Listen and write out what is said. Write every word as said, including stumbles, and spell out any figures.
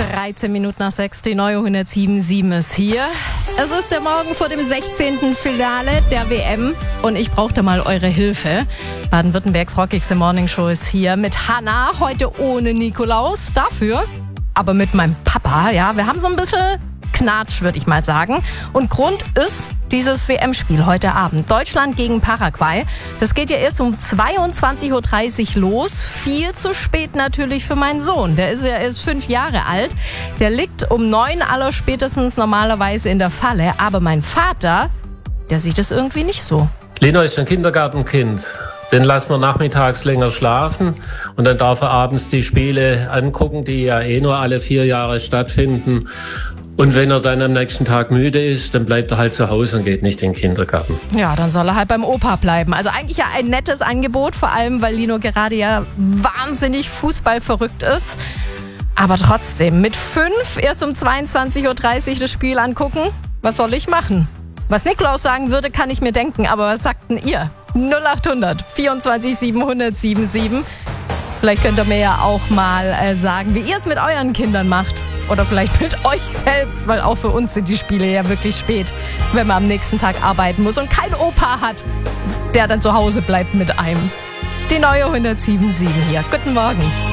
dreizehn Minuten nach sechs, die neue hundertsieben sieben ist hier. Es ist der Morgen vor dem sechzehnten Finale der W M und ich brauchte mal eure Hilfe. Baden-Württembergs rockigste Morningshow ist hier mit Hannah, heute ohne Nikolaus, dafür aber mit meinem Papa. Ja, wir haben so ein bisschen Knatsch, würde ich mal sagen. Und Grund ist dieses W M-Spiel heute Abend. Deutschland gegen Paraguay. Das geht ja erst um zweiundzwanzig Uhr dreißig los. Viel zu spät natürlich für meinen Sohn. Der ist ja erst fünf Jahre alt. Der liegt um neun aller spätestens normalerweise in der Falle. Aber mein Vater, der sieht es irgendwie nicht so. Lena ist ein Kindergartenkind. Den lassen wir nachmittags länger schlafen und dann darf er abends die Spiele angucken, die ja eh nur alle vier Jahre stattfinden. Und wenn er dann am nächsten Tag müde ist, dann bleibt er halt zu Hause und geht nicht in den Kindergarten. Ja, dann soll er halt beim Opa bleiben. Also eigentlich ja ein nettes Angebot, vor allem weil Lino gerade ja wahnsinnig fußballverrückt ist. Aber trotzdem, mit fünf erst um zweiundzwanzig Uhr dreißig das Spiel angucken, was soll ich machen? Was Nikolaus sagen würde, kann ich mir denken, aber was sagt denn ihr? null acht hundert vierundzwanzig siebenhundert siebenundsiebzig. Vielleicht könnt ihr mir ja auch mal äh, sagen, wie ihr es mit euren Kindern macht. Oder vielleicht mit euch selbst, weil auch für uns sind die Spiele ja wirklich spät, wenn man am nächsten Tag arbeiten muss und kein Opa hat, der dann zu Hause bleibt mit einem. Die neue hundertsieben sieben hier. Guten Morgen.